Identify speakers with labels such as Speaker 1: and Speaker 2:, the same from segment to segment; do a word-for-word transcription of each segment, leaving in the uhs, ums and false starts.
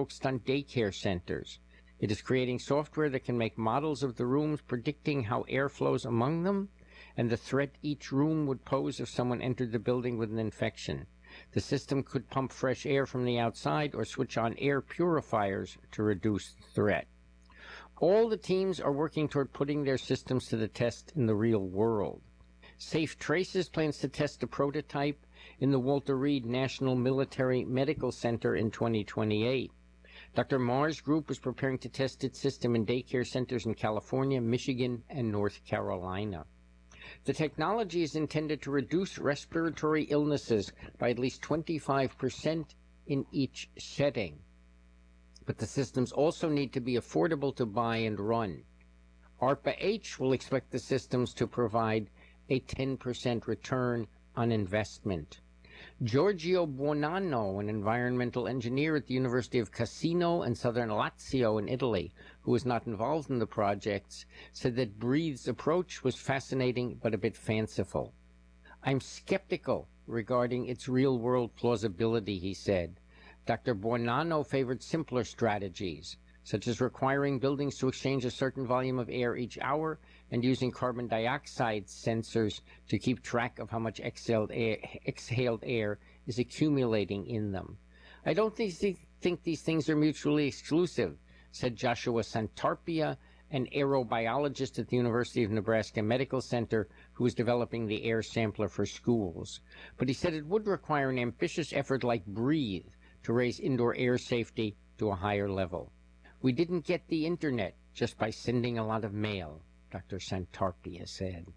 Speaker 1: focused on daycare centers. It is creating software that can make models of the rooms predicting how air flows among them and the threat each room would pose if someone entered the building with an infection. The system could pump fresh air from the outside or switch on air purifiers to reduce the threat. All the teams are working toward putting their systems to the test in the real world. Safe Traces plans to test a prototype in the Walter Reed National Military Medical Center in twenty twenty-eight. Doctor Marr's group is preparing to test its system in daycare centers in California, Michigan, and North Carolina. The technology is intended to reduce respiratory illnesses by at least twenty-five percent in each setting. But the systems also need to be affordable to buy and run. ARPA-H will expect the systems to provide a ten percent return on investment. Giorgio Buonanno, an environmental engineer at the University of Cassino and Southern Lazio in Italy, who was not involved in the projects, said that Breathe's approach was fascinating but a bit fanciful. I'm skeptical regarding its real-world plausibility, he said. Doctor Buonanno favored simpler strategies, such as requiring buildings to exchange a certain volume of air each hour and using carbon dioxide sensors to keep track of how much exhaled air, exhaled air is accumulating in them. I don't think, think these things are mutually exclusive, said Joshua Santarpia, an aerobiologist at the University of Nebraska Medical Center who is developing the air sampler for schools. But he said it would require an ambitious effort like Breathe to raise indoor air safety to a higher level. We didn't get the internet just by sending a lot of mail, Doctor Santarpia said.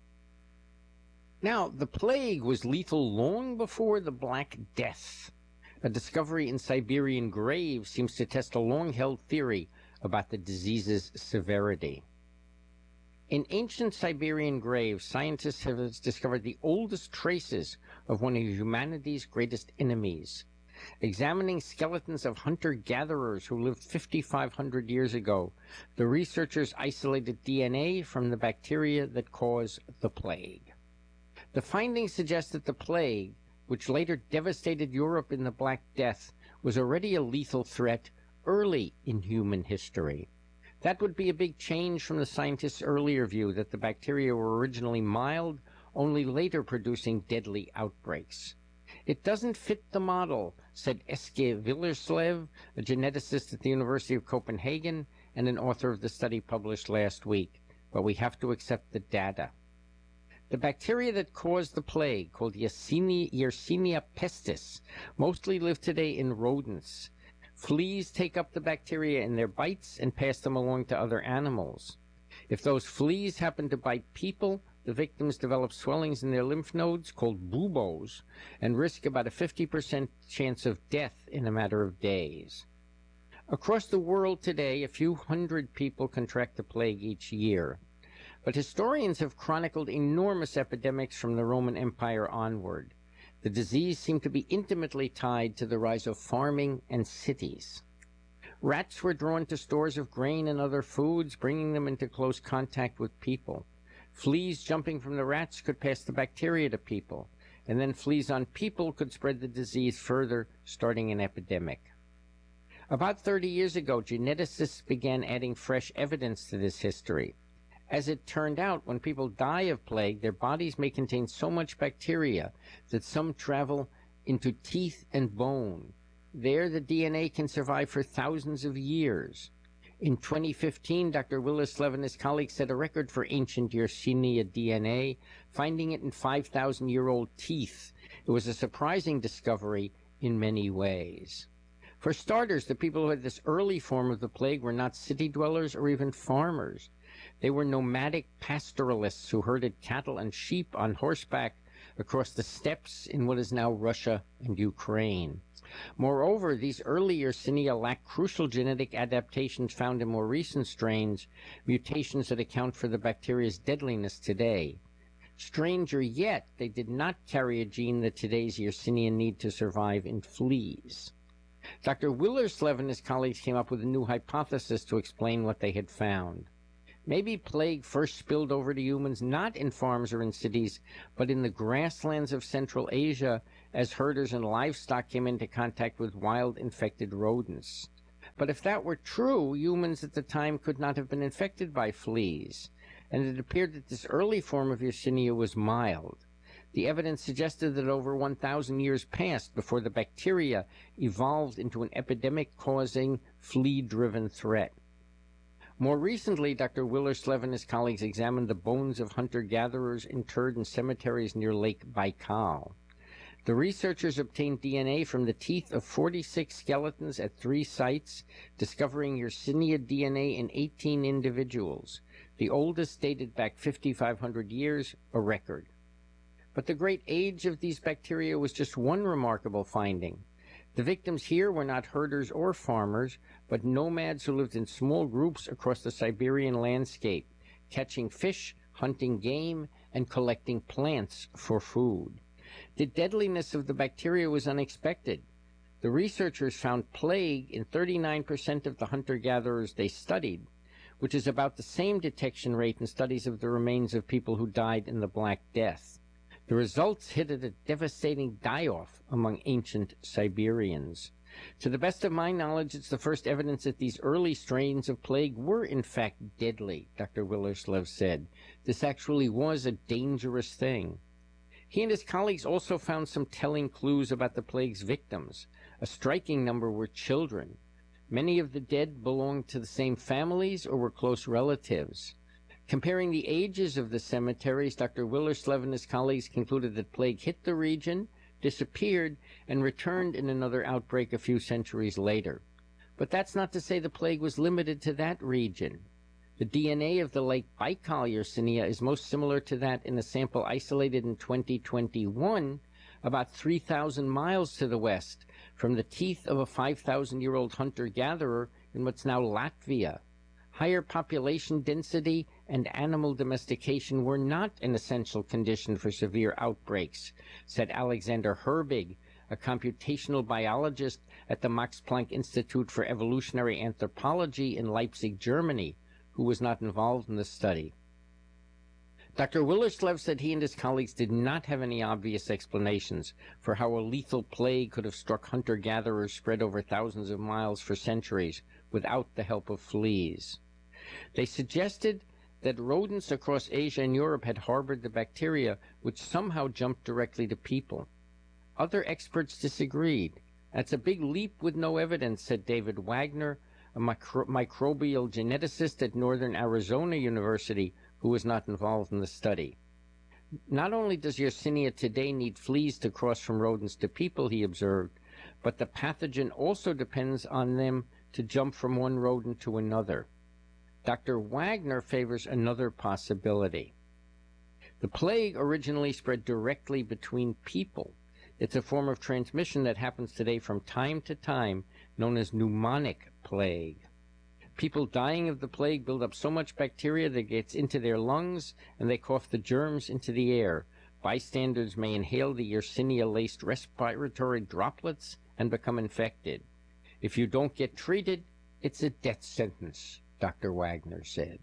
Speaker 1: Now, the plague was lethal long before the Black Death. A discovery in Siberian graves seems to test a long-held theory about the disease's severity. In ancient Siberian graves, scientists have discovered the oldest traces of one of humanity's greatest enemies. Examining skeletons of hunter-gatherers who lived fifty-five hundred years ago, the researchers isolated D N A from the bacteria that cause the plague. The findings suggest that the plague, which later devastated Europe in the Black Death, was already a lethal threat early in human history. That would be a big change from the scientists' earlier view that the bacteria were originally mild, only later producing deadly outbreaks. It doesn't fit the model, said Eske Willerslev, a geneticist at the University of Copenhagen and an author of the study published last week, but we have to accept the data. The bacteria that caused the plague, called Yersinia, Yersinia pestis, mostly live today in rodents. Fleas take up the bacteria in their bites and pass them along to other animals. If those fleas happen to bite people, the victims develop swellings in their lymph nodes called buboes and risk about a fifty percent chance of death in a matter of days. Across the world today, a few hundred people contract the plague each year. But historians have chronicled enormous epidemics from the Roman Empire onward. The disease seemed to be intimately tied to the rise of farming and cities. Rats were drawn to stores of grain and other foods, bringing them into close contact with people. Fleas jumping from the rats could pass the bacteria to people, and then fleas on people could spread the disease further, starting an epidemic. About thirty years ago, geneticists began adding fresh evidence to this history. As it turned out, when people die of plague, their bodies may contain so much bacteria that some travel into teeth and bone. There, the D N A can survive for thousands of years. In twenty fifteen, Doctor Willerslev and his colleagues set a record for ancient Yersinia D N A, finding it in five thousand year old teeth. It was a surprising discovery in many ways. For starters, the people who had this early form of the plague were not city dwellers or even farmers. They were nomadic pastoralists who herded cattle and sheep on horseback across the steppes in what is now Russia and Ukraine. Moreover, these early Yersinia lack crucial genetic adaptations found in more recent strains, mutations that account for the bacteria's deadliness today. Stranger yet, they did not carry a gene that today's Yersinia need to survive in fleas. Doctor Willerslev and his colleagues came up with a new hypothesis to explain what they had found. Maybe plague first spilled over to humans not in farms or in cities, but in the grasslands of Central Asia as herders and livestock came into contact with wild infected rodents. But if that were true, humans at the time could not have been infected by fleas, and it appeared that this early form of Yersinia was mild. The evidence suggested that over one thousand years passed before the bacteria evolved into an epidemic-causing, flea-driven threat. More recently, Doctor Willerslev and his colleagues examined the bones of hunter-gatherers interred in cemeteries near Lake Baikal. The researchers obtained D N A from the teeth of forty-six skeletons at three sites, discovering Yersinia D N A in eighteen individuals. The oldest dated back fifty-five hundred years, a record. But the great age of these bacteria was just one remarkable finding. The victims here were not herders or farmers, but nomads who lived in small groups across the Siberian landscape, catching fish, hunting game, and collecting plants for food. The deadliness of the bacteria was unexpected. The researchers found plague in thirty-nine percent of the hunter-gatherers they studied, which is about the same detection rate in studies of the remains of people who died in the Black Death. The results hit at a devastating die-off among ancient Siberians. To the best of my knowledge, it's the first evidence that these early strains of plague were in fact deadly, Doctor Willerslev said. This actually was a dangerous thing. He and his colleagues also found some telling clues about the plague's victims. A striking number were children. Many of the dead belonged to the same families or were close relatives. Comparing the ages of the cemeteries, Doctor Willerslev and his colleagues concluded that plague hit the region, disappeared, and returned in another outbreak a few centuries later. But that's not to say the plague was limited to that region. The D N A of the Lake Baikal Yersinia is most similar to that in a sample isolated in twenty twenty-one, about three thousand miles to the west, from the teeth of a five thousand year old hunter-gatherer in what's now Latvia. Higher population density and animal domestication were not an essential condition for severe outbreaks, said Alexander Herbig, a computational biologist at the Max Planck Institute for Evolutionary Anthropology in Leipzig, Germany, who was not involved in the study. Doctor Willerslev said he and his colleagues did not have any obvious explanations for how a lethal plague could have struck hunter-gatherers spread over thousands of miles for centuries without the help of fleas. They suggested that rodents across Asia and Europe had harbored the bacteria, which somehow jumped directly to people. Other experts disagreed. That's a big leap with no evidence, said David Wagner, a micro microbial geneticist at Northern Arizona University who was not involved in the study. Not only does Yersinia today need fleas to cross from rodents to people, he observed, but the pathogen also depends on them to jump from one rodent to another. Doctor Wagner favors another possibility. The plague originally spread directly between people. It's a form of transmission that happens today from time to time, known as pneumonic plague. People dying of the plague build up so much bacteria that it gets into their lungs, and they cough the germs into the air. Bystanders may inhale the Yersinia-laced respiratory droplets and become infected. If you don't get treated, it's a death sentence, Doctor Wagner said.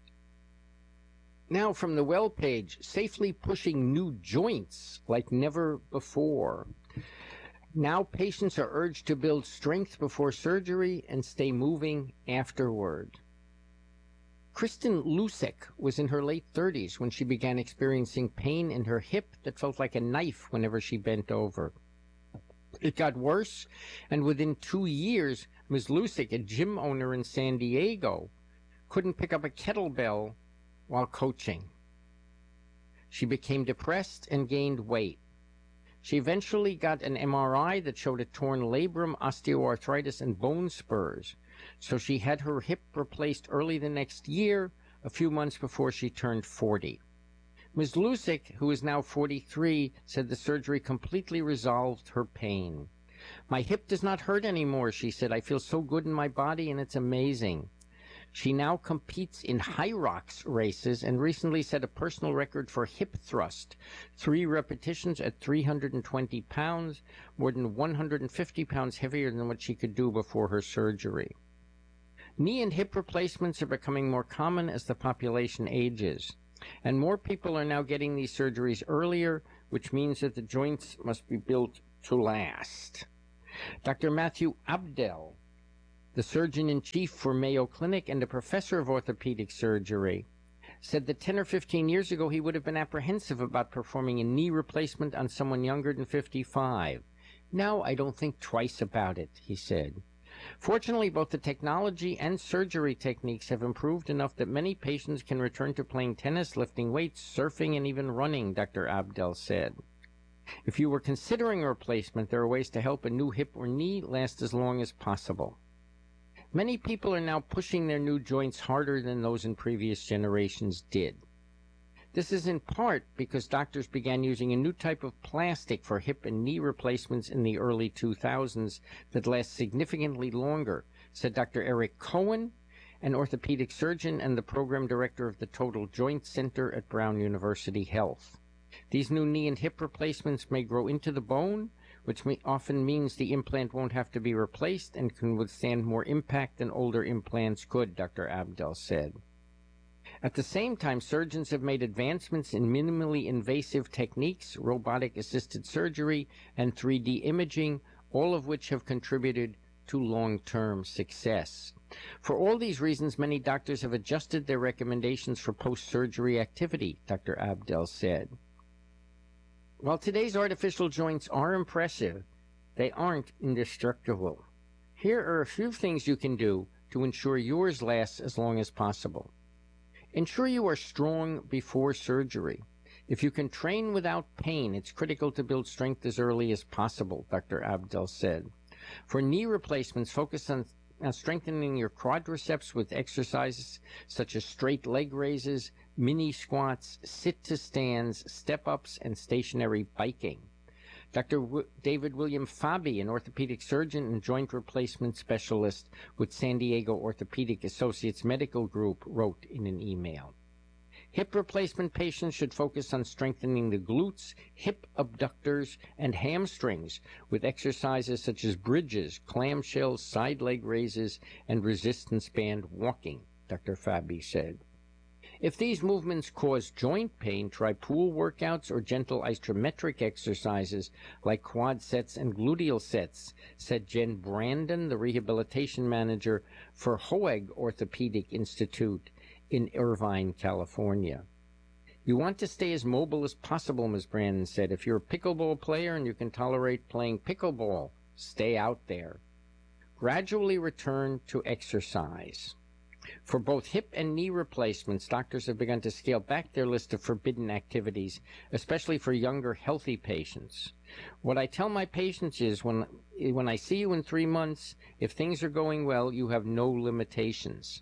Speaker 1: Now from the well page, safely pushing new joints like never before. Now patients are urged to build strength before surgery and stay moving afterward. Kristen Lusek was in her late thirties when she began experiencing pain in her hip that felt like a knife whenever she bent over. It got worse, and within two years, Miz Lusek, a gym owner in San Diego, couldn't pick up a kettlebell while coaching. She became depressed and gained weight. She eventually got an M R I that showed a torn labrum, osteoarthritis, and bone spurs. So she had her hip replaced early the next year, a few months before she turned forty. Miz Lusek, who is now forty-three, said the surgery completely resolved her pain. My hip does not hurt anymore, she said. I feel so good in my body, and it's amazing. She now competes in Hyrox races and recently set a personal record for hip thrust, three repetitions at three hundred twenty pounds, more than one hundred fifty pounds heavier than what she could do before her surgery. Knee and hip replacements are becoming more common as the population ages, and more people are now getting these surgeries earlier, which means that the joints must be built to last. Doctor Matthew Abdel, The surgeon-in-chief for Mayo Clinic and a professor of orthopedic surgery said that ten or fifteen years ago he would have been apprehensive about performing a knee replacement on someone younger than fifty-five. Now I don't think twice about it, he said. Fortunately, both the technology and surgery techniques have improved enough that many patients can return to playing tennis, lifting weights, surfing, and even running, Doctor Abdel said. If you were considering a replacement, there are ways to help a new hip or knee last as long as possible. Many people are now pushing their new joints harder than those in previous generations did. This is in part because doctors began using a new type of plastic for hip and knee replacements in the early two thousands that lasts significantly longer, said Doctor Eric Cohen, an orthopedic surgeon and the program director of the Total Joint Center at Brown University Health. These new knee and hip replacements may grow into the bone, which may often means the implant won't have to be replaced and can withstand more impact than older implants could, Doctor Abdel said. At the same time, surgeons have made advancements in minimally invasive techniques, robotic-assisted surgery, and three D imaging, all of which have contributed to long-term success. For all these reasons, many doctors have adjusted their recommendations for post-surgery activity, Doctor Abdel said. While today's artificial joints are impressive, they aren't indestructible. Here are a few things you can do to ensure yours lasts as long as possible. Ensure you are strong before surgery. If you can train without pain, it's critical to build strength as early as possible, Doctor Abdel said. For knee replacements, focus on, on strengthening your quadriceps with exercises such as straight leg raises, mini squats, sit-to-stands, step-ups, and stationary biking. Doctor W- David William Fabi, an orthopedic surgeon and joint replacement specialist with San Diego Orthopedic Associates Medical Group, wrote in an email. Hip replacement patients should focus on strengthening the glutes, hip abductors, and hamstrings with exercises such as bridges, clamshells, side leg raises, and resistance band walking, Doctor Fabi said. If these movements cause joint pain, try pool workouts or gentle isometric exercises like quad sets and gluteal sets, said Jen Brandon, the rehabilitation manager for Hoag Orthopedic Institute in Irvine, California. You want to stay as mobile as possible, Miz Brandon said. If you're a pickleball player and you can tolerate playing pickleball, stay out there. Gradually return to exercise. For both hip and knee replacements, doctors have begun to scale back their list of forbidden activities, especially for younger, healthy patients. What I tell my patients is, when, when I see you in three months, if things are going well, you have no limitations.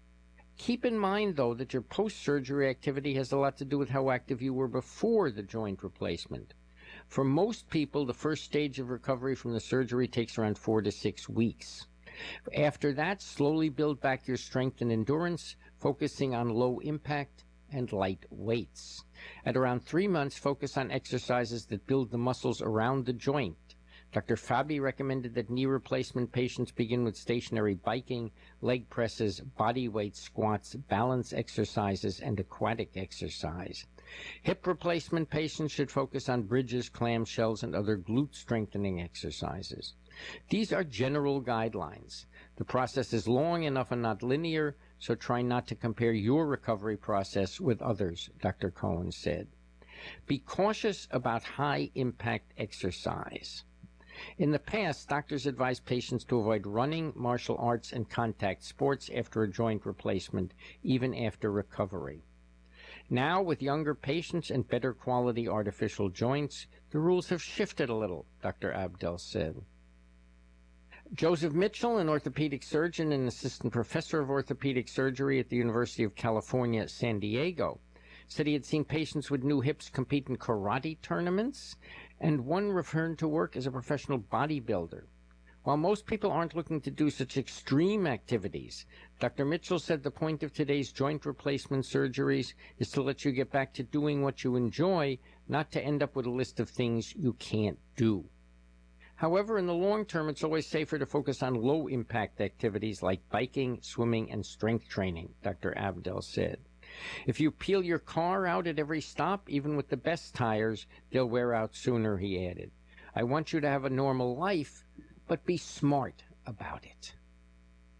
Speaker 1: Keep in mind, though, that your post-surgery activity has a lot to do with how active you were before the joint replacement. For most people, the first stage of recovery from the surgery takes around four to six weeks. After that, slowly build back your strength and endurance, focusing on low impact and light weights. At around three months, focus on exercises that build the muscles around the joint. Doctor Fabi recommended that knee replacement patients begin with stationary biking, leg presses, body weight squats, balance exercises, and aquatic exercise. Hip replacement patients should focus on bridges, clamshells, and other glute strengthening exercises. These are general guidelines. The process is long enough and not linear, so try not to compare your recovery process with others, Doctor Cohen said. Be cautious about high-impact exercise. In the past, doctors advised patients to avoid running, martial arts, and contact sports after a joint replacement, even after recovery. Now, with younger patients and better quality artificial joints, the rules have shifted a little, Doctor Abdel said. Joseph Mitchell, an orthopedic surgeon and assistant professor of orthopedic surgery at the University of California, San Diego, said he had seen patients with new hips compete in karate tournaments, and one returned to work as a professional bodybuilder. While most people aren't looking to do such extreme activities, Doctor Mitchell said the point of today's joint replacement surgeries is to let you get back to doing what you enjoy, not to end up with a list of things you can't do. However, in the long term, it's always safer to focus on low-impact activities like biking, swimming, and strength training, Doctor Abdel said. If you peel your car out at every stop, even with the best tires, they'll wear out sooner, he added. I want you to have a normal life, but be smart about it.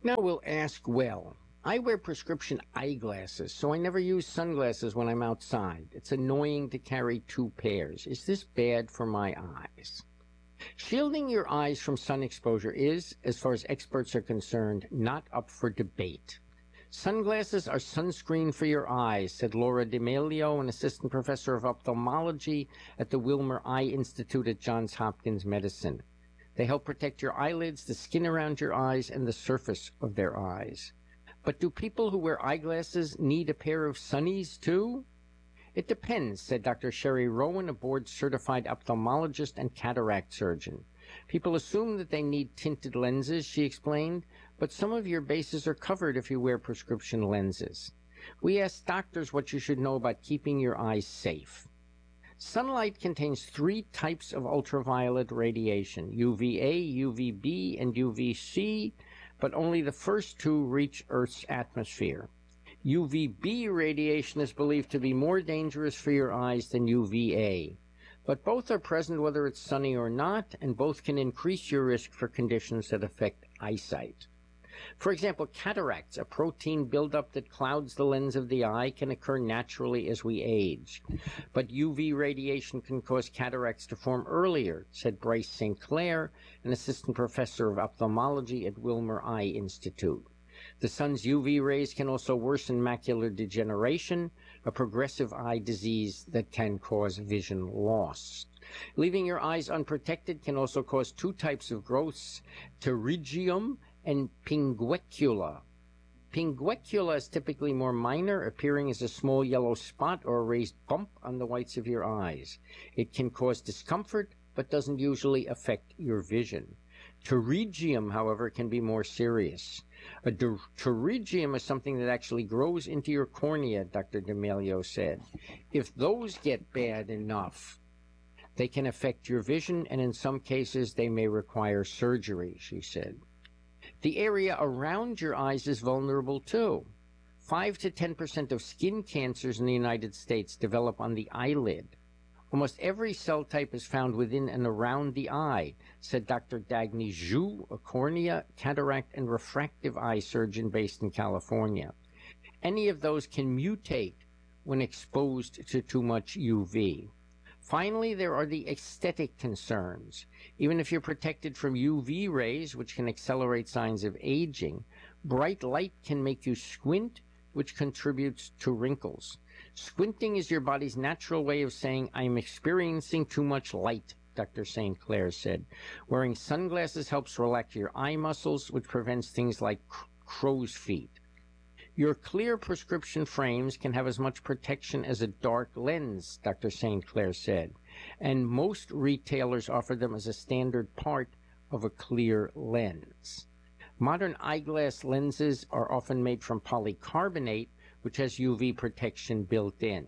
Speaker 1: Now we'll ask, well, I wear prescription eyeglasses, so I never use sunglasses when I'm outside. It's annoying to carry two pairs. Is this bad for my eyes? Shielding your eyes from sun exposure is, as far as experts are concerned, not up for debate. Sunglasses are sunscreen for your eyes, said Laura D'Amelio, an assistant professor of ophthalmology at the Wilmer Eye Institute at Johns Hopkins Medicine. They help protect your eyelids, the skin around your eyes, and the surface of their eyes. But do people who wear eyeglasses need a pair of sunnies too? It depends, said Doctor Sherry Rowan, a board-certified ophthalmologist and cataract surgeon. People assume that they need tinted lenses, she explained, but some of your bases are covered if you wear prescription lenses. We asked doctors what you should know about keeping your eyes safe. Sunlight contains three types of ultraviolet radiation, U V A, U V B, and U V C, but only the first two reach Earth's atmosphere. U V B radiation is believed to be more dangerous for your eyes than U V A, but both are present whether it's sunny or not, and both can increase your risk for conditions that affect eyesight. For example, cataracts, a protein buildup that clouds the lens of the eye, can occur naturally as we age. But U V radiation can cause cataracts to form earlier, said Bryce Saint Clair, an assistant professor of ophthalmology at Wilmer Eye Institute. The sun's U V rays can also worsen macular degeneration, a progressive eye disease that can cause vision loss. Leaving your eyes unprotected can also cause two types of growths, pterygium and pinguecula. Pinguecula is typically more minor, appearing as a small yellow spot or a raised bump on the whites of your eyes. It can cause discomfort, but doesn't usually affect your vision. Pterygium, however, can be more serious. A pterygium is something that actually grows into your cornea, Doctor D'Amelio said. If those get bad enough, they can affect your vision, and in some cases they may require surgery, she said. The area around your eyes is vulnerable too. five to ten percent of skin cancers in the United States develop on the eyelid. Almost every cell type is found within and around the eye, said Doctor Dagny Zhu, a cornea, cataract, and refractive eye surgeon based in California. Any of those can mutate when exposed to too much U V. Finally, there are the aesthetic concerns. Even if you're protected from U V rays, which can accelerate signs of aging, bright light can make you squint, which contributes to wrinkles. Squinting is your body's natural way of saying, I'm experiencing too much light, Doctor Saint Clair said. Wearing sunglasses helps relax your eye muscles, which prevents things like crow's feet. Your clear prescription frames can have as much protection as a dark lens, Doctor Saint Clair said, and most retailers offer them as a standard part of a clear lens. Modern eyeglass lenses are often made from polycarbonate, which has U V protection built in.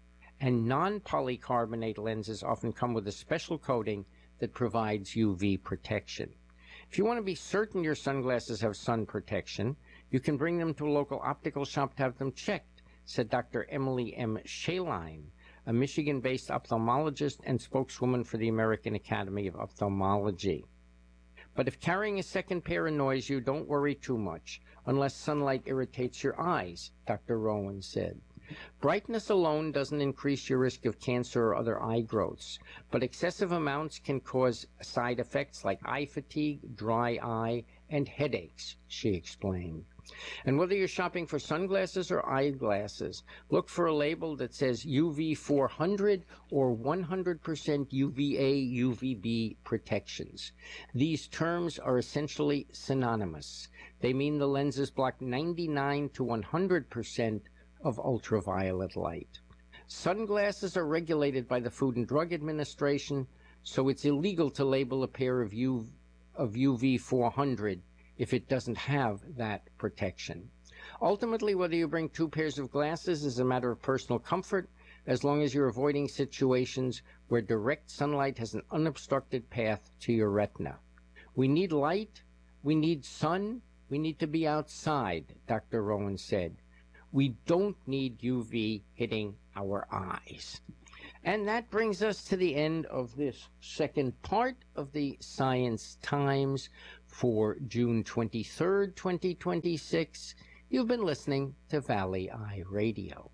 Speaker 1: And non-polycarbonate lenses often come with a special coating that provides U V protection. If you want to be certain your sunglasses have sun protection, you can bring them to a local optical shop to have them checked, said Doctor Emily M. Shaline, a Michigan-based ophthalmologist and spokeswoman for the American Academy of Ophthalmology. But if carrying a second pair annoys you, don't worry too much, unless sunlight irritates your eyes, Doctor Rowan said. Brightness alone doesn't increase your risk of cancer or other eye growths, but excessive amounts can cause side effects like eye fatigue, dry eye, and headaches, she explained. And whether you're shopping for sunglasses or eyeglasses, look for a label that says U V four hundred or one hundred percent U V A, U V B protections. These terms are essentially synonymous. They mean the lenses block ninety-nine to one hundred percent of ultraviolet light. Sunglasses are regulated by the Food and Drug Administration, so it's illegal to label a pair of, U, of U V four hundred if it doesn't have that protection. Ultimately, whether you bring two pairs of glasses is a matter of personal comfort, as long as you're avoiding situations where direct sunlight has an unobstructed path to your retina. We need light, we need sun, we need to be outside, Doctor Rowan said. We don't need U V hitting our eyes. And that brings us to the end of this second part of the Science Times for June twenty-third, twenty twenty-six. You've been listening to Valley Eye Radio.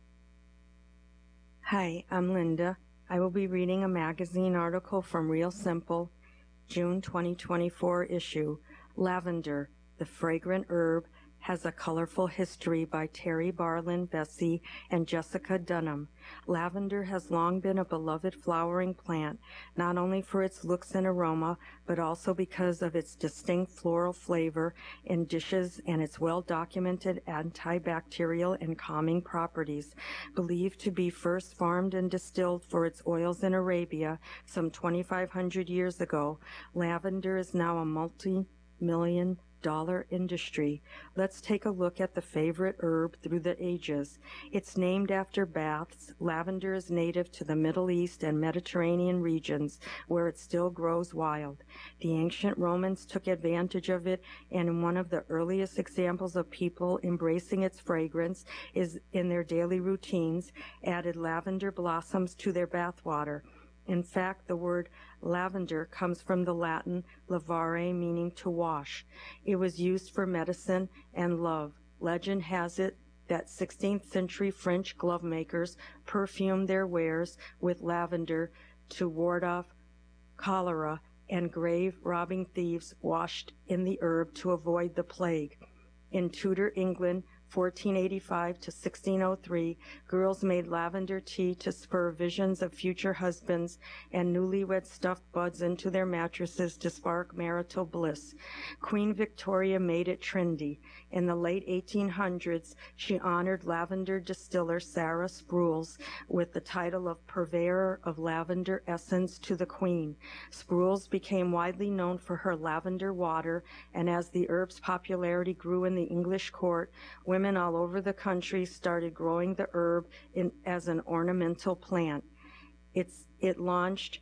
Speaker 2: Hi, I'm Linda. I will be reading a magazine article from Real Simple, June twenty twenty-four issue, Lavender, the Fragrant Herb, has a colorful history by Terry Barlin Bessie and Jessica Dunham. Lavender has long been a beloved flowering plant, not only for its looks and aroma, but also because of its distinct floral flavor in dishes and its well-documented antibacterial and calming properties. Believed to be first farmed and distilled for its oils in Arabia some twenty-five hundred years ago, lavender is now a multi-million dollar industry. Let's take a look at the favorite herb through the ages. It's named after baths. Lavender is native to the Middle East and Mediterranean regions, where it still grows wild. The ancient Romans took advantage of it, and one of the earliest examples of people embracing its fragrance is in their daily routines, added lavender blossoms to their bathwater. In fact, the word lavender comes from the Latin lavare, meaning to wash. It was used for medicine and love. Legend has it that sixteenth century French glove makers perfumed their wares with lavender to ward off cholera, and grave robbing thieves washed in the herb to avoid the plague. In Tudor England, fourteen eighty-five to sixteen oh three, girls made lavender tea to spur visions of future husbands, and newlyweds stuffed buds into their mattresses to spark marital bliss. Queen Victoria made it trendy. In the late eighteen hundreds, she honored lavender distiller Sarah Sprules with the title of Purveyor of Lavender Essence to the Queen. Sprules became widely known for her lavender water, and as the herb's popularity grew in the English court, women all over the country started growing the herb in, as an ornamental plant. It's, it launched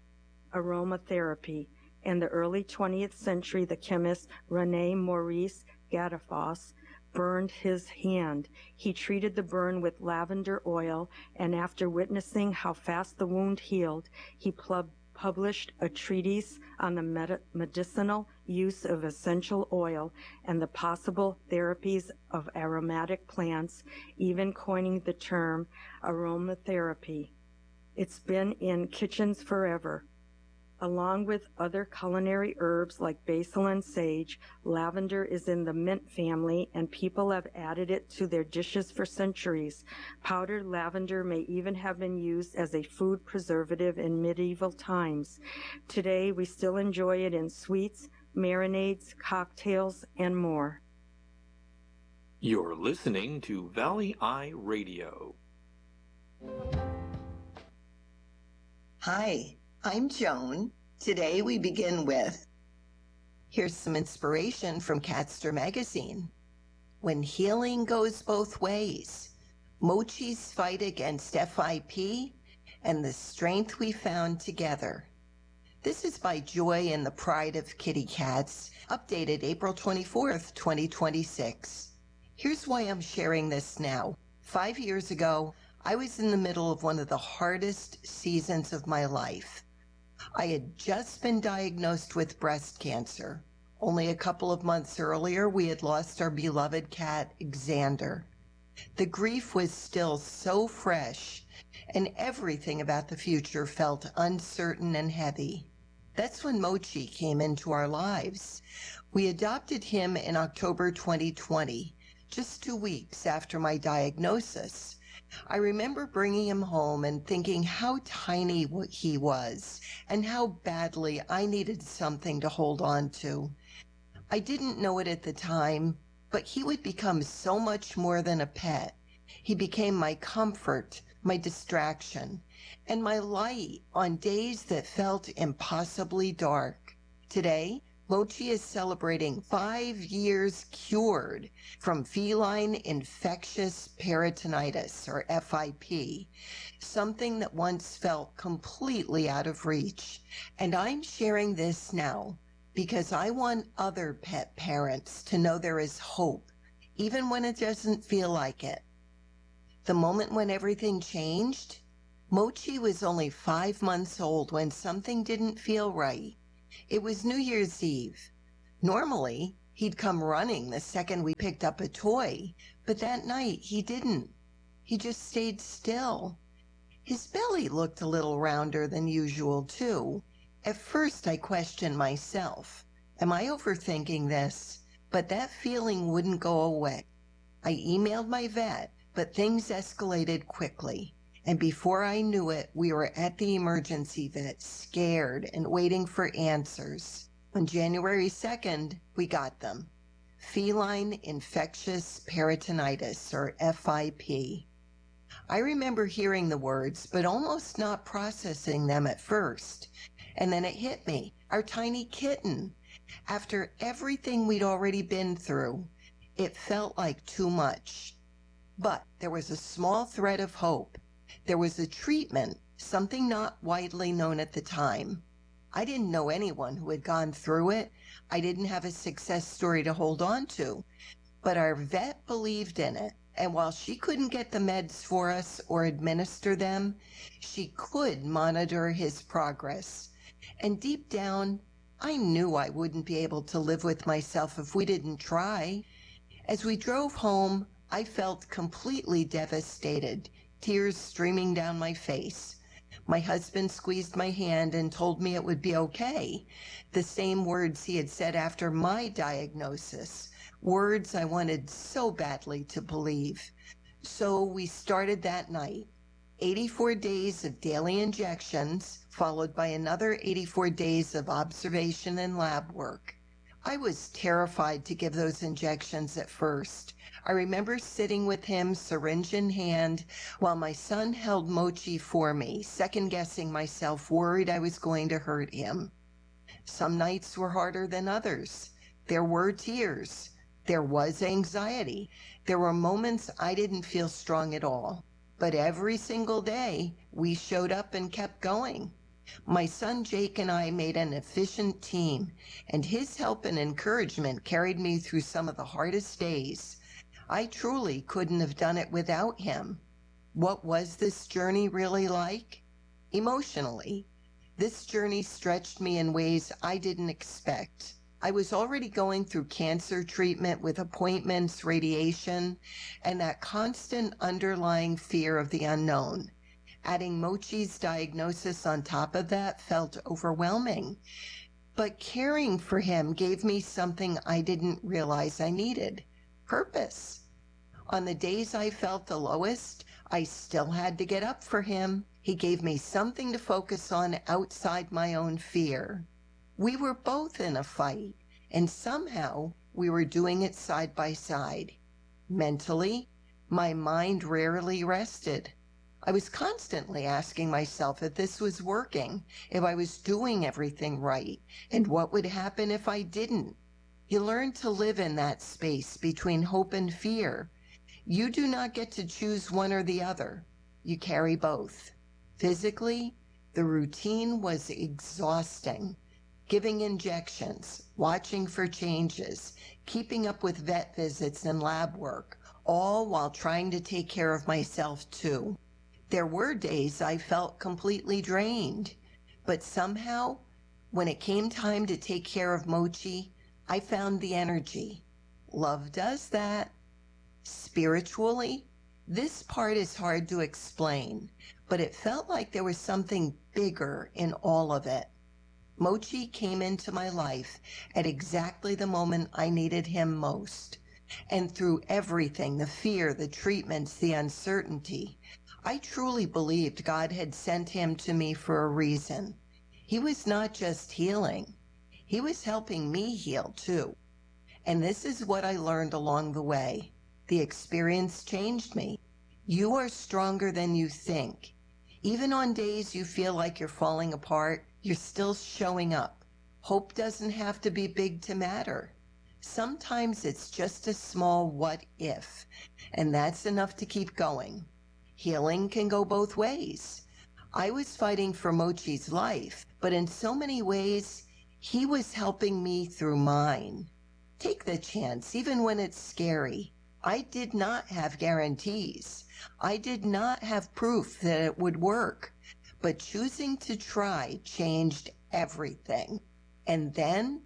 Speaker 2: aromatherapy. In the early twentieth century, the chemist René Maurice Gattefossé burned his hand. He treated the burn with lavender oil, and after witnessing how fast the wound healed, he plugged published a treatise on the med- medicinal use of essential oil and the possible therapies of aromatic plants, even coining the term aromatherapy. It's been in kitchens forever. Along with other culinary herbs like basil and sage, lavender is in the mint family, and people have added it to their dishes for centuries. Powdered lavender may even have been used as a food preservative in medieval times. Today, we still enjoy it in sweets, marinades, cocktails, and more.
Speaker 3: You're listening to Valley Eye Radio.
Speaker 4: Hi, I'm Joan. Today we begin with, here's some inspiration from Catster Magazine. When healing goes both ways, Mochi's fight against F I P and the strength we found together. This is by Joy and the Pride of Kitty Cats, updated April twenty-fourth, twenty twenty-six. Here's why I'm sharing this now. Five years ago, I was in the middle of one of the hardest seasons of my life. I had just been diagnosed with breast cancer. Only a couple of months earlier, we had lost our beloved cat, Xander. The grief was still so fresh, and everything about the future felt uncertain and heavy. That's when Mochi came into our lives. We adopted him in October twenty twenty, just two weeks after my diagnosis. I remember bringing him home and thinking how tiny he was and how badly I needed something to hold on to. I didn't know it at the time, but he would become so much more than a pet. He became my comfort, my distraction, and my light on days that felt impossibly dark. Today, Mochi is celebrating five years cured from feline infectious peritonitis, or F I P, something that once felt completely out of reach. And I'm sharing this now because I want other pet parents to know there is hope, even when it doesn't feel like it. The moment when everything changed, Mochi was only five months old when something didn't feel right. It was New Year's Eve. Normally, he'd come running the second we picked up a toy, but that night he didn't. He just stayed still. His belly looked a little rounder than usual, too. At first, I questioned myself. Am I overthinking this? But that feeling wouldn't go away. I emailed my vet, but things escalated quickly. And before I knew it, we were at the emergency vet, scared and waiting for answers. On January second, we got them. Feline infectious peritonitis, or F I P. I remember hearing the words, but almost not processing them at first. And then it hit me, our tiny kitten. After everything we'd already been through, it felt like too much. But there was a small thread of hope. There was a treatment, something not widely known at the time. I didn't know anyone who had gone through it. I didn't have a success story to hold on to. But our vet believed in it. And while she couldn't get the meds for us or administer them, she could monitor his progress. And deep down, I knew I wouldn't be able to live with myself if we didn't try. As we drove home, I felt completely devastated, tears streaming down my face. My husband squeezed my hand and told me it would be okay, the same words he had said after my diagnosis, words I wanted so badly to believe. So we started that night. eighty-four days of daily injections, followed by another eighty-four days of observation and lab work. I was terrified to give those injections at first. I remember sitting with him, syringe in hand, while my son held Mochi for me, second-guessing myself, worried I was going to hurt him. Some nights were harder than others. There were tears. There was anxiety. There were moments I didn't feel strong at all. But every single day, we showed up and kept going. My son Jake and I made an efficient team, and his help and encouragement carried me through some of the hardest days. I truly couldn't have done it without him. What was this journey really like? Emotionally, this journey stretched me in ways I didn't expect. I was already going through cancer treatment with appointments, radiation, and that constant underlying fear of the unknown. Adding Mochi's diagnosis on top of that felt overwhelming. But caring for him gave me something I didn't realize I needed: purpose. On the days I felt the lowest, I still had to get up for him. He gave me something to focus on outside my own fear. We were both in a fight, and somehow we were doing it side by side. Mentally, my mind rarely rested. I was constantly asking myself if this was working, if I was doing everything right, and what would happen if I didn't. You learn to live in that space between hope and fear. You do not get to choose one or the other. You carry both. Physically, the routine was exhausting. Giving injections, watching for changes, keeping up with vet visits and lab work, all while trying to take care of myself too. There were days I felt completely drained, but somehow, when it came time to take care of Mochi, I found the energy. Love does that. Spiritually, this part is hard to explain, but it felt like there was something bigger in all of it. Mochi came into my life at exactly the moment I needed him most. And through everything, the fear, the treatments, the uncertainty, I truly believed God had sent him to me for a reason. He was not just healing. He was helping me heal too. And this is what I learned along the way. The experience changed me. You are stronger than you think. Even on days you feel like you're falling apart, you're still showing up. Hope doesn't have to be big to matter. Sometimes it's just a small what if, and that's enough to keep going. Healing can go both ways. I was fighting for Mochi's life, but in so many ways, he was helping me through mine. Take the chance, even when it's scary. I did not have guarantees. I did not have proof that it would work, but choosing to try changed everything. And then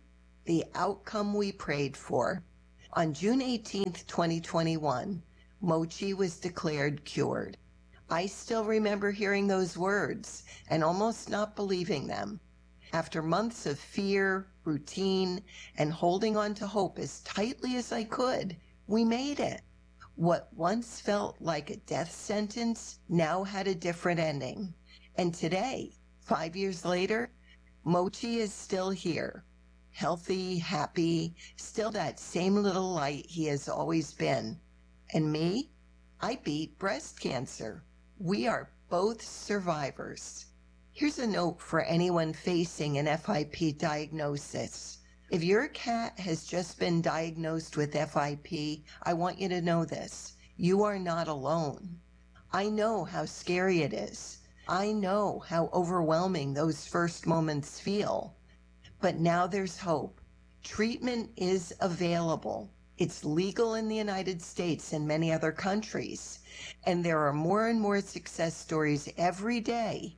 Speaker 4: the outcome we prayed for. On June eighteenth, twenty twenty-one, Mochi was declared cured. I still remember hearing those words and almost not believing them. After months of fear, routine, and holding on to hope as tightly as I could, we made it. What once felt like a death sentence now had a different ending. And today, five years later, Mochi is still here. Healthy, happy, still that same little light he has always been. And me? I beat breast cancer. We are both survivors. Here's a note for anyone facing an F I P diagnosis. If your cat has just been diagnosed with F I P, I want you to know this. You are not alone. I know how scary it is. I know how overwhelming those first moments feel. But now there's hope. Treatment is available. It's legal in the United States and many other countries. And there are more and more success stories every day.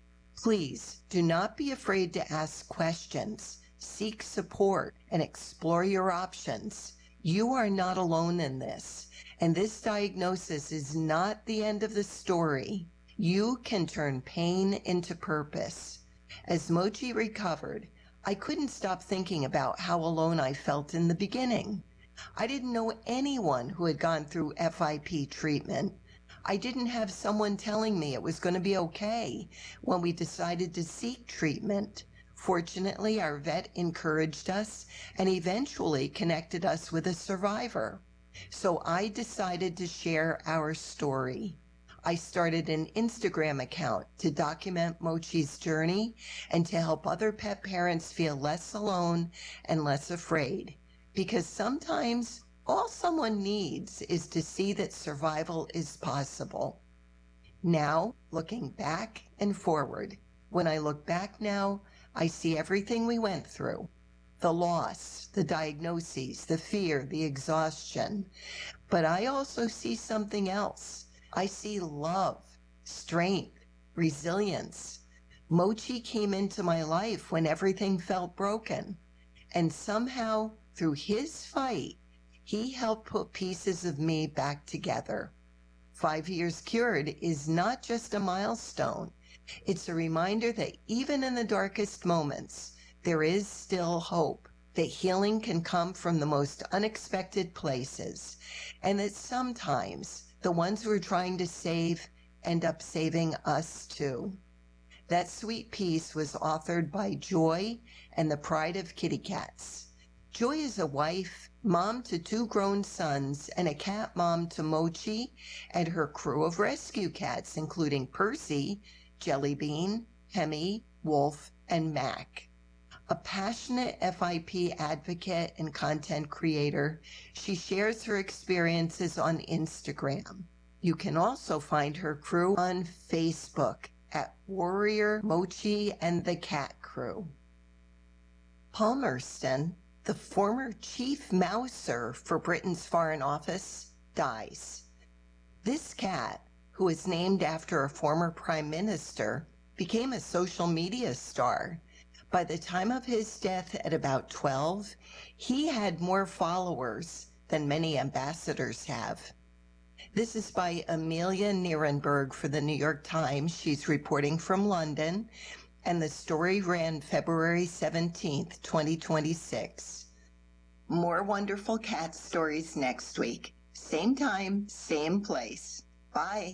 Speaker 4: Please do not be afraid to ask questions, seek support, and explore your options. You are not alone in this, and this diagnosis is not the end of the story. You can turn pain into purpose. As Mochi recovered, I couldn't stop thinking about how alone I felt in the beginning. I didn't know anyone who had gone through F I P treatment. I didn't have someone telling me it was going to be okay when we decided to seek treatment. Fortunately, our vet encouraged us and eventually connected us with a survivor. So I decided to share our story. I started an Instagram account to document Mochi's journey and to help other pet parents feel less alone and less afraid. Because sometimes all someone needs is to see that survival is possible. Now, looking back and forward, when I look back now, I see everything we went through. The loss, the diagnoses, the fear, the exhaustion. But I also see something else. I see love, strength, resilience. Mochi came into my life when everything felt broken. And somehow, through his fight, he helped put pieces of me back together. Five years cured is not just a milestone. It's a reminder that even in the darkest moments, there is still hope, that healing can come from the most unexpected places, and that sometimes the ones we're trying to save end up saving us too. That sweet piece was authored by Joy and the Pride of Kitty Cats. Joy is a wife, mom to two grown sons, and a cat mom to Mochi and her crew of rescue cats, including Percy, Jellybean, Hemi, Wolf, and Mac. A passionate F I P advocate and content creator, she shares her experiences on Instagram. You can also find her crew on Facebook at Warrior Mochi and the Cat Crew. Palmerston, the former chief mouser for Britain's Foreign Office, dies. This cat, who is named after a former prime minister, became a social media star. By the time of his death at about twelve, he had more followers than many ambassadors have. This is by Amelia Nierenberg for the New York Times. She's reporting from London, and the story ran February seventeenth, twenty twenty-six. More wonderful cat stories next week. Same time, same place. Bye.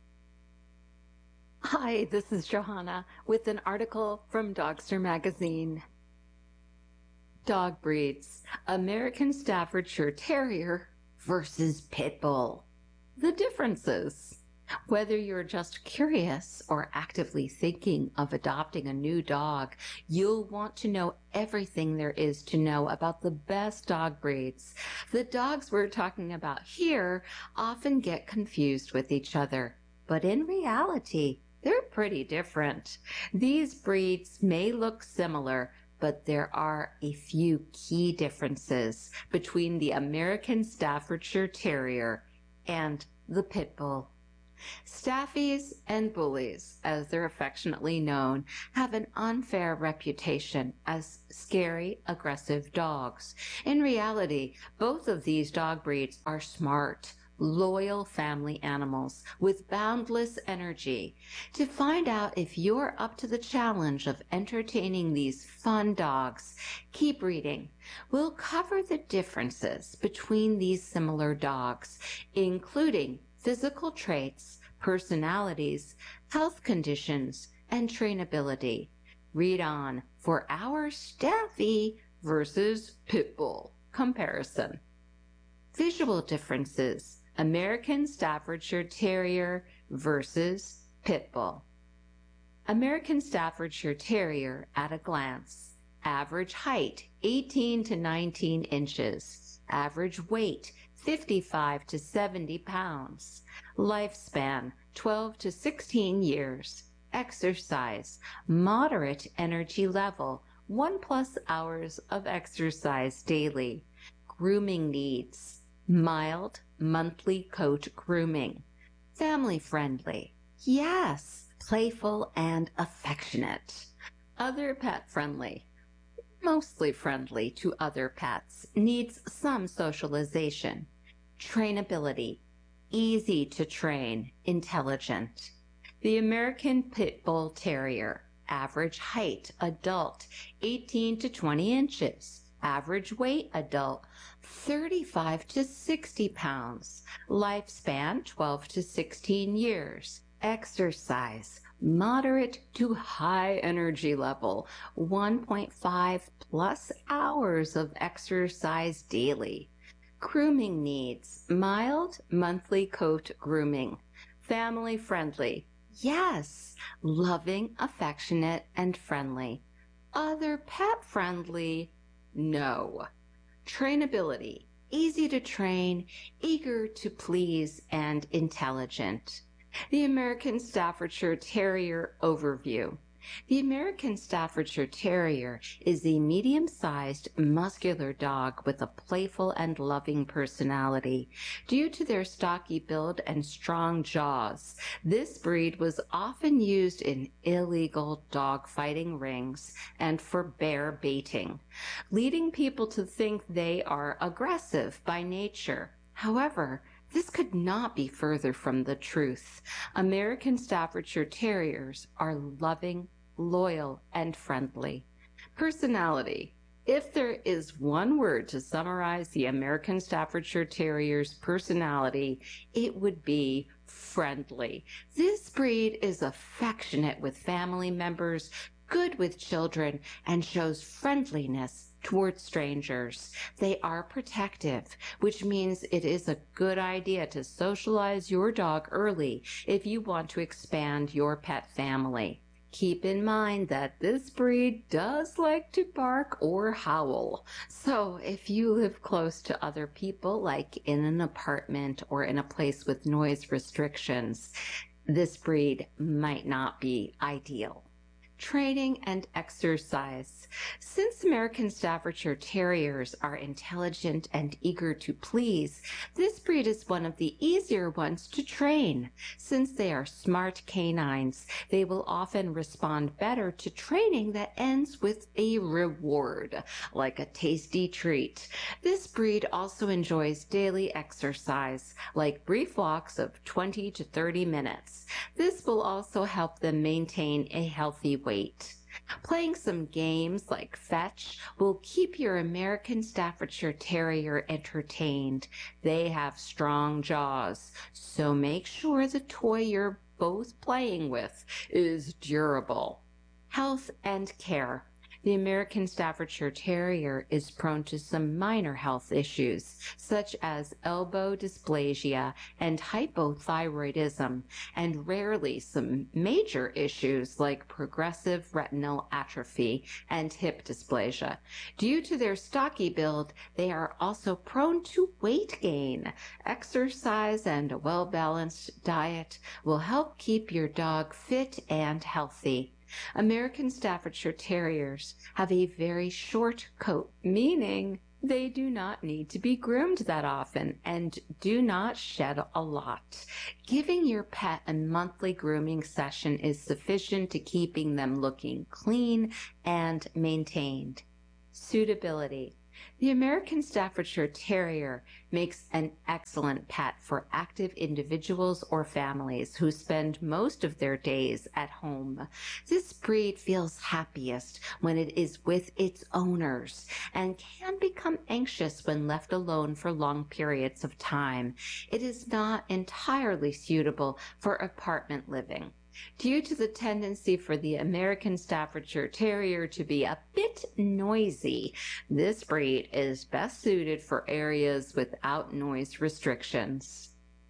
Speaker 5: Hi, this is Johanna with an article from Dogster Magazine. Dog breeds: American Staffordshire Terrier versus Pit Bull. The differences. Whether you're just curious or actively thinking of adopting a new dog, you'll want to know everything there is to know about the best dog breeds. The dogs we're talking about here often get confused with each other, but in reality, they're pretty different. These breeds may look similar, but there are a few key differences between the American Staffordshire Terrier and the Pit Bull. Staffies and bullies, as they're affectionately known, have an unfair reputation as scary, aggressive dogs. In reality, both of these dog breeds are smart, loyal family animals with boundless energy. To find out if you're up to the challenge of entertaining these fun dogs, keep reading. We'll cover the differences between these similar dogs, including physical traits, personalities, health conditions, and trainability. Read on for our Staffy versus Pit Bull comparison. Visual differences. American Staffordshire Terrier versus Pit Bull. American Staffordshire Terrier at a glance. Average height eighteen to nineteen inches. Average weight fifty-five to seventy pounds. Lifespan twelve to sixteen years. Exercise moderate energy level, one plus hours of exercise daily. Grooming needs mild monthly coat grooming. Family friendly, yes, playful and affectionate. Other pet friendly, mostly friendly to other pets, needs some socialization. Trainability, easy to train, intelligent. The American Pit Bull Terrier, average height adult eighteen to twenty inches. Average weight adult thirty-five to sixty pounds. Lifespan twelve to sixteen years. Exercise moderate to high energy level, one point five plus hours of exercise daily. Grooming needs mild monthly coat grooming. Family friendly, yes, loving, affectionate, and friendly. Other pet friendly, no. Trainability, easy to train, eager to please, and intelligent. The American Staffordshire Terrier overview. The American Staffordshire Terrier is a medium-sized, muscular dog with a playful and loving personality. Due to their stocky build and strong jaws, this breed was often used in illegal dog fighting rings and for bear baiting, leading people to think they are aggressive by nature. However, this could not be further from the truth. American Staffordshire Terriers are loving, loyal, and friendly. Personality. If there is one word to summarize the American Staffordshire Terrier's personality, it would be friendly. This breed is affectionate with family members, good with children, and shows friendliness towards strangers. They are protective, which means it is a good idea to socialize your dog early if you want to expand your pet family. Keep in mind that this breed does like to bark or howl. So if you live close to other people, like in an apartment or in a place with noise restrictions, this breed might not be ideal. Training and exercise. Since American Staffordshire Terriers are intelligent and eager to please, this breed is one of the easier ones to train. Since they are smart canines, they will often respond better to training that ends with a reward, like a tasty treat. This breed also enjoys daily exercise, like brief walks of twenty to thirty minutes. This will also help them maintain a healthy weight. Playing some games like fetch will keep your American Staffordshire Terrier entertained. They have strong jaws, so make sure the toy you're both playing with is durable. Health and care. The American Staffordshire Terrier is prone to some minor health issues, such as elbow dysplasia and hypothyroidism, and rarely some major issues like progressive retinal atrophy and hip dysplasia. Due to their stocky build, they are also prone to weight gain. Exercise and a well-balanced diet will help keep your dog fit and healthy. American Staffordshire Terriers have a very short coat, meaning They do not need to be groomed that often and do not shed a lot. Giving your pet a monthly grooming session is sufficient to keeping them looking clean and maintained. Suitability. The American Staffordshire Terrier makes an excellent pet for active individuals or families who spend most of their days at home. This breed feels happiest when it is with its owners and can become anxious when left alone for long periods of time. It is not entirely suitable for apartment living. Due to the tendency for the American Staffordshire Terrier to be a bit noisy, this breed is best suited for areas without noise restrictions.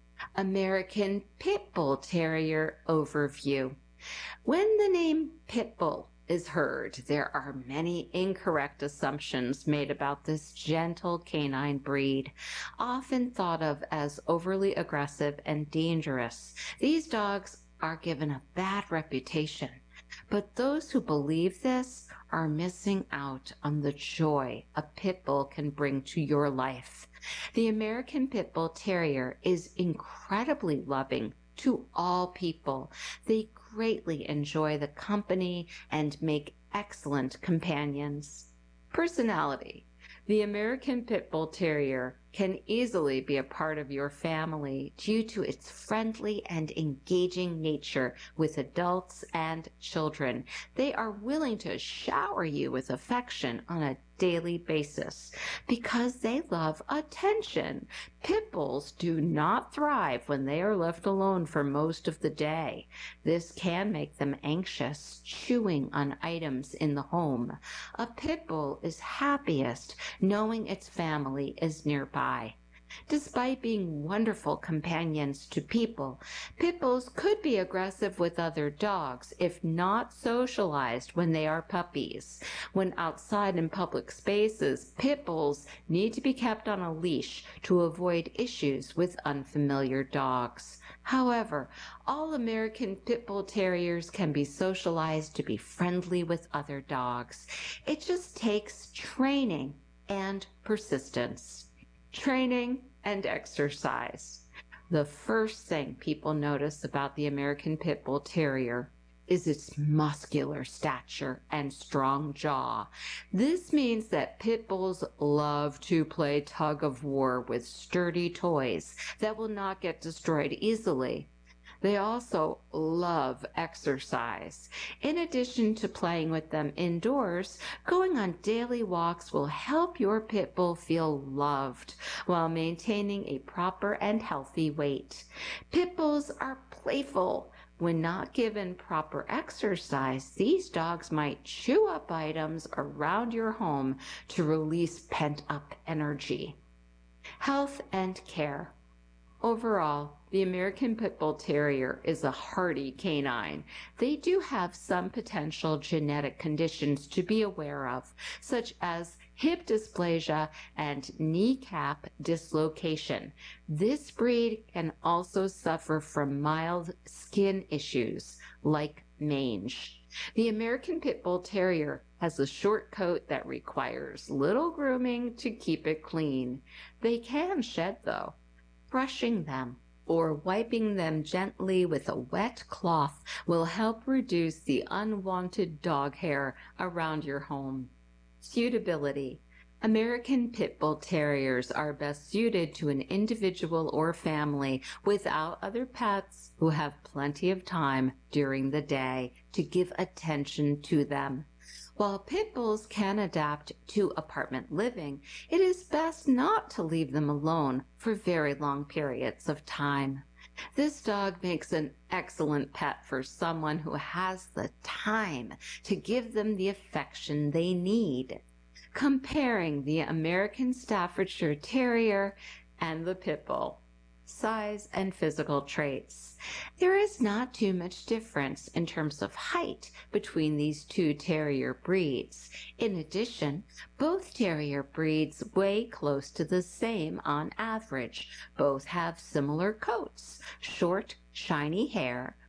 Speaker 5: American Pit Bull Terrier Overview. When the name Pit Bull is heard, there are many incorrect assumptions made about this gentle canine breed, often thought of as overly aggressive and dangerous. These dogs are given a bad reputation, but those who believe this are missing out on the joy a pit bull can bring to your life. The American Pit Bull Terrier is incredibly loving to all people. They greatly enjoy the company and make excellent companions. Personality. The American Pit Bull Terrier can easily be a part of your family due to its friendly and engaging nature with adults and children. They are willing to shower you with affection on a daily basis because they love attention. Pit bulls do not thrive when they are left alone for most of the day. This can make them anxious, chewing on items in the home. A pit bull is happiest knowing its family is nearby. Despite being wonderful companions to people, pit bulls could be aggressive with other dogs if not socialized when they are puppies. When outside in public spaces, pit bulls need to be kept on a leash to avoid issues with unfamiliar dogs. However, all American Pit Bull Terriers can be socialized to be friendly with other dogs. It just takes training and persistence. Training and exercise. The first thing people notice about the American Pit Bull Terrier is its muscular stature and strong jaw. This means that pit bulls love to play tug of war with sturdy toys that will not get destroyed easily. They also love exercise. In addition to playing with them indoors, going on daily walks will help your pit bull feel loved while maintaining a proper and healthy weight. Pit bulls are playful. When not given proper exercise, these dogs might chew up items around your home to release pent-up energy. Health and care. Overall, the American Pit Bull Terrier is a hardy canine. They do have some potential genetic conditions to be aware of, such as hip dysplasia and kneecap dislocation. This breed can also suffer from mild skin issues like mange. The American Pit Bull Terrier has a short coat that requires little grooming to keep it clean. They can shed though. Brushing them or wiping them gently with a wet cloth will help reduce the unwanted dog hair around your home. Suitability. American Pit Bull Terriers are best suited to an individual or family without other pets who have plenty of time during the day to give attention to them. While pit bulls can adapt to apartment living, it is best not to leave them alone for very long periods of time. This dog makes an excellent pet for someone who has the time to give them the affection they need. Comparing the American Staffordshire Terrier and the Pit Bull. Size and physical traits. There is not too much difference in terms of height between these two terrier breeds. In addition, both terrier breeds weigh close to the same on average. Both have similar coats, short, shiny hair,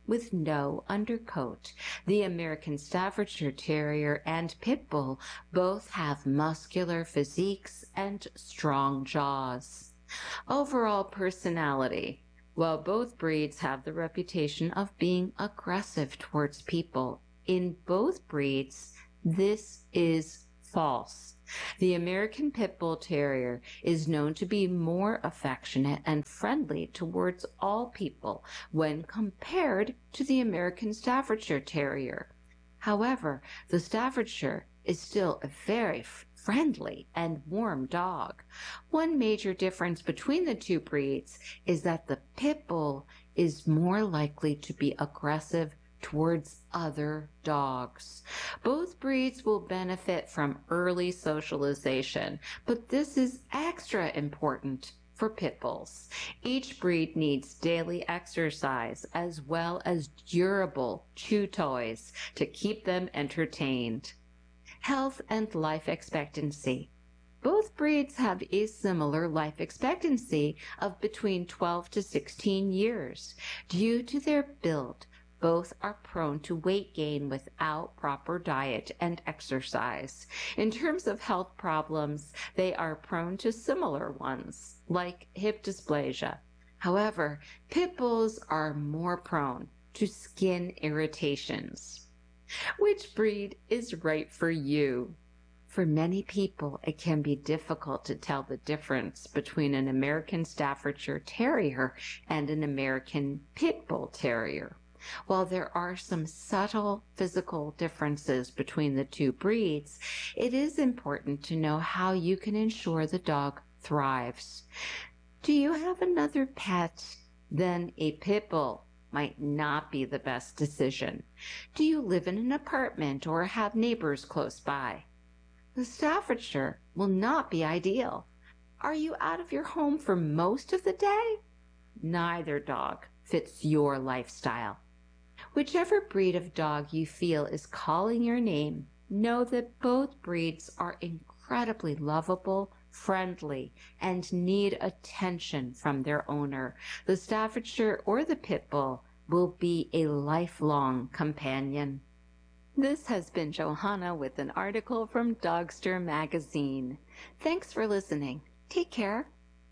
Speaker 5: with no undercoat. The American Staffordshire Terrier and Pit Bull both have muscular physiques and strong jaws. Overall personality. While both breeds have the reputation of being aggressive towards people, in both breeds, this is false. The American Pit Bull Terrier is known to be more affectionate and friendly towards all people when compared to the American Staffordshire Terrier. However, the Staffordshire is still a very friendly and warm dog. One major difference between the two breeds is that the Pit Bull is more likely to be aggressive towards other dogs. Both breeds will benefit from early socialization, but this is extra important for Pit Bulls. Each breed needs daily exercise as well as durable chew toys to keep them entertained. Health and life expectancy. Both breeds have a similar life expectancy of between twelve to sixteen years. Due to their build, both are prone to weight gain without proper diet and exercise. In terms of health problems, they are prone to similar ones, like hip dysplasia. However, Pit Bulls are more prone to skin irritations. Which breed is right for you? For many people, it can be difficult to tell the difference between an American Staffordshire Terrier and an American Pit Bull Terrier. While there are some subtle physical differences between the two breeds, it is important to know how you can ensure the dog thrives. Do you have another pet? Then a Pit Bull might not be the best decision. Do you live in an apartment or have neighbors close by? The Staffordshire will not be ideal. Are you out of your home for most of the day? Neither dog fits your lifestyle. Whichever breed of dog you feel is calling your name, know that both breeds are incredibly lovable, friendly, and need attention from their owner. The Staffordshire or the Pit Bull will be a lifelong companion. This has been Johanna with an article from Dogster Magazine. Thanks for listening. Take care.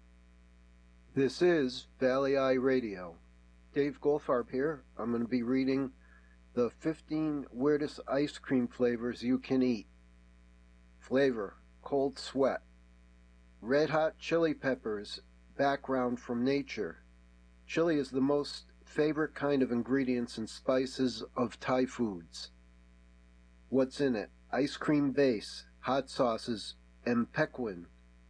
Speaker 6: This is Valley Eye Radio. Dave Goldfarb here. I'm going to be reading the fifteen weirdest ice cream flavors you can eat. Flavor, cold sweat. Red hot chili peppers, background from nature. Chili is the most favorite kind of ingredients and spices of Thai foods. What's in it? Ice cream base, hot sauces, and pequin,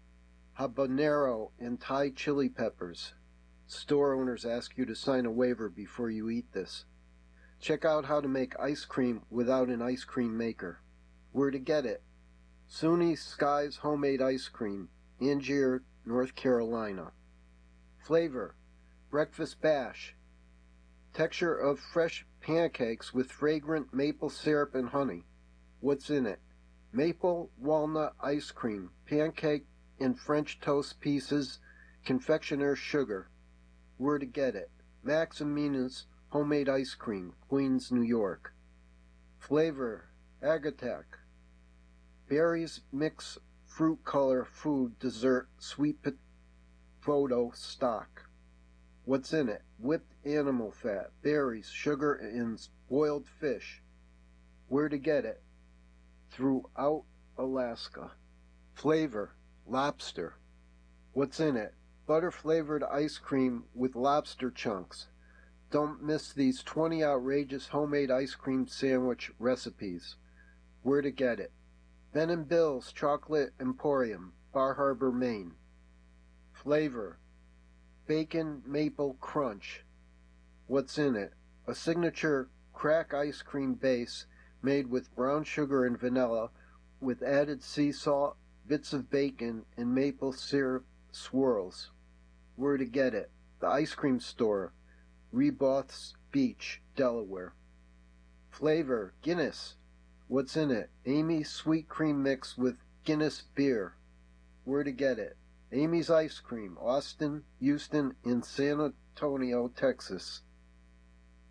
Speaker 6: habanero, and Thai chili peppers. Store owners ask you to sign a waiver before you eat this. Check out how to make ice cream without an ice cream maker. Where to get it? SUNY Skies Homemade Ice Cream, Angier, North Carolina. Flavor, breakfast bash. Texture of fresh pancakes with fragrant maple syrup and honey. What's in it? Maple walnut ice cream, pancake and French toast pieces, confectioner's sugar. Where to get it? Max and Mina's Homemade Ice Cream, Queens, New York. Flavor, Agatek. Berries mix fruit color food dessert sweet potato stock. What's in it? Whipped animal fat, berries, sugar, and boiled fish. Where to get it? Throughout Alaska. Flavor, lobster. What's in it? Butter-flavored ice cream with lobster chunks. Don't miss these twenty outrageous homemade ice cream sandwich recipes. Where to get it? Ben and Bill's Chocolate Emporium, Bar Harbor, Maine. Flavor, bacon maple crunch. What's in it? A signature crack ice cream base made with brown sugar and vanilla with added sea salt, bits of bacon, and maple syrup swirls. Where to get it? The Ice Cream Store, Rebauth's Beach, Delaware. Flavor, Guinness. What's in it? Amy's sweet cream mix with Guinness beer. Where to get it? Amy's Ice Cream, Austin, Houston, and San Antonio, Texas.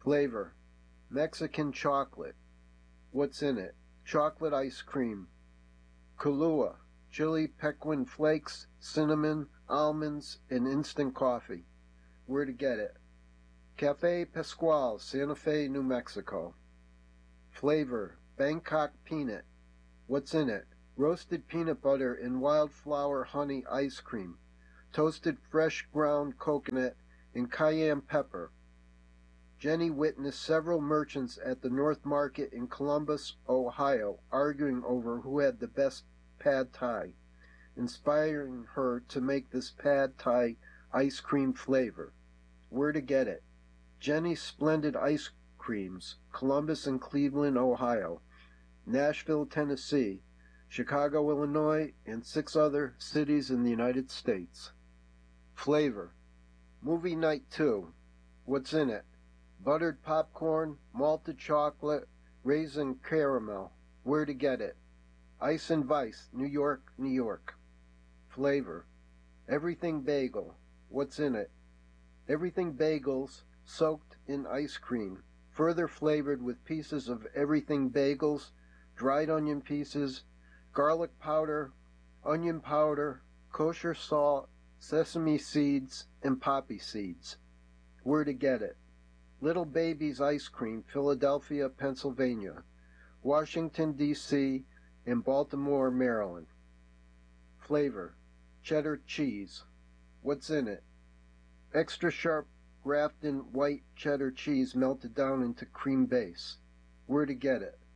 Speaker 6: Flavor, Mexican chocolate. What's in it? Chocolate ice cream. Kahlua, chili pequin flakes, cinnamon, almonds, and instant coffee. Where to get it? Cafe Pascual, Santa Fe, New Mexico. Flavor, Bangkok peanut. What's in it? Roasted peanut butter and wildflower honey ice cream, toasted fresh ground coconut, and cayenne pepper. Jenny witnessed several merchants at the North Market in Columbus, Ohio, arguing over who had the best pad thai, inspiring her to make this pad thai ice cream flavor. Where to get it? Jenny's Splendid Ice Creams, Columbus and Cleveland, Ohio, Nashville, Tennessee, Chicago, Illinois, and six other cities in the United States. Flavor, Movie Night two. What's in it? Buttered popcorn, malted chocolate, raisin caramel. Where to get it? Ice and Vice, New York, New York. Flavor, Everything Bagel. What's in it? Everything bagels soaked in ice cream, further flavored with pieces of everything bagels, dried onion pieces, garlic powder, onion powder, kosher salt, sesame seeds, and poppy seeds. Where to get it? Little Baby's Ice Cream, Philadelphia, Pennsylvania, Washington, D C, and Baltimore, Maryland. Flavor, cheddar cheese. What's in it? Extra sharp Grafton white cheddar cheese melted down into cream base. Where to get it?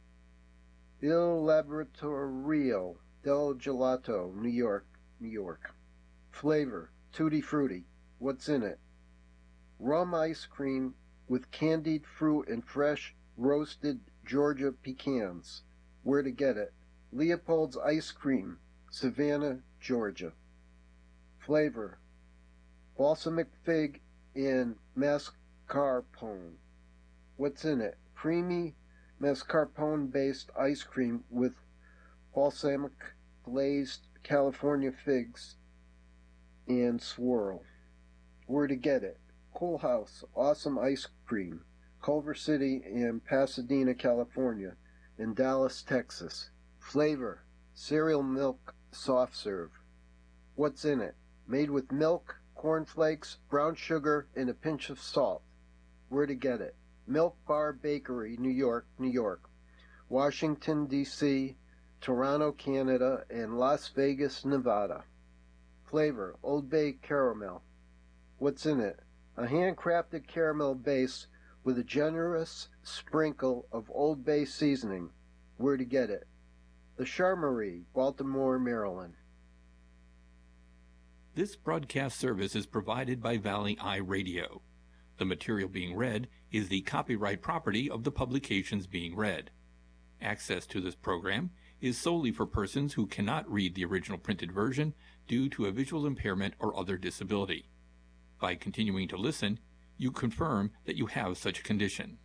Speaker 6: Il Laboratorio del Gelato, New York, New York. Flavor, Tutti Frutti. What's in it? Rum ice cream with candied fruit and fresh roasted Georgia pecans. Where to get it? Leopold's Ice Cream, Savannah, Georgia. Flavor, balsamic fig and mascarpone. What's in it? Creamy mascarpone-based ice cream with balsamic glazed California figs and swirl. Where to get it? Cool House Awesome Ice Cream, Culver City and Pasadena, California, and Dallas, Texas. Flavor, cereal milk soft serve. What's in it? Made with milk, cornflakes, brown sugar, and a pinch of salt. Where to get it? Milk Bar Bakery, New York, New York, Washington, D C, Toronto, Canada, and Las Vegas, Nevada. Flavor, Old Bay caramel. What's in it? A handcrafted caramel base with a generous sprinkle of Old Bay seasoning. Where to get it? The Charmerie, Baltimore, Maryland.
Speaker 3: This broadcast service is provided by Valley Eye Radio. The material being read is the copyright property of the publications being read. Access to this program is solely for persons who cannot read the original printed version due to a visual impairment or other disability. By continuing to listen, you confirm that you have such a condition.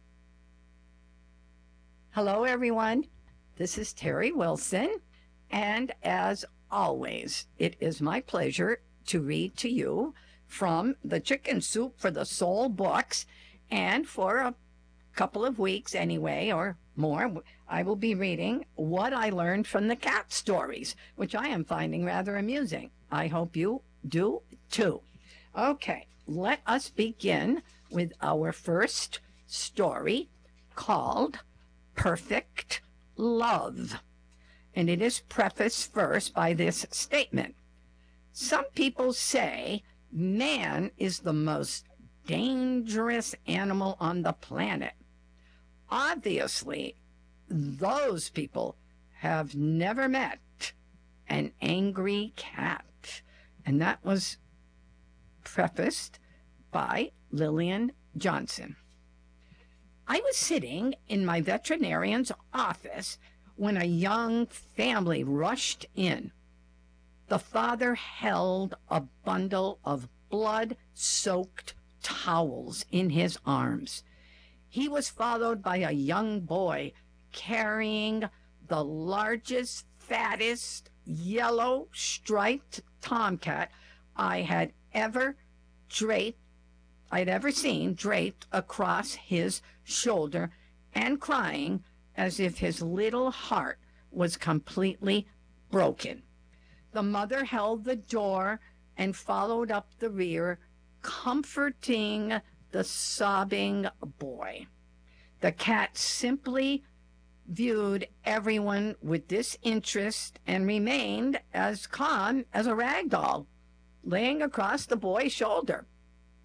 Speaker 7: Hello, everyone. This is Terry Wilson, and as always, it is my pleasure to read to you from the Chicken Soup for the Soul books, and for a couple of weeks anyway, or more, I will be reading What I Learned from the Cat Stories, which I am finding rather amusing. I hope you do too. Okay, let us begin with our first story called Perfect Love. And it is prefaced first by this statement. Some people say man is the most dangerous animal on the planet. Obviously, those people have never met an angry cat. And that was prefaced by Lillian Johnson. I was sitting in my veterinarian's office when a young family rushed in. The father held a bundle of blood-soaked towels in his arms. He was followed by a young boy carrying the largest, fattest, yellow striped tomcat I had ever draped I'd ever seen draped across his shoulder and crying as if his little heart was completely broken. The mother held the door and followed up the rear, comforting the sobbing boy. The cat simply viewed everyone with disinterest and remained as calm as a rag doll, laying across the boy's shoulder.